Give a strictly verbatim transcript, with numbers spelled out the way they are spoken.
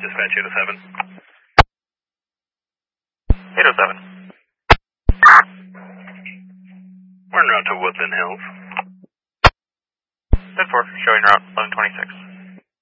Dispatch eight oh seven. eight oh seven. We're en route to Woodland Hills. ten four, showing route eleven twenty-six.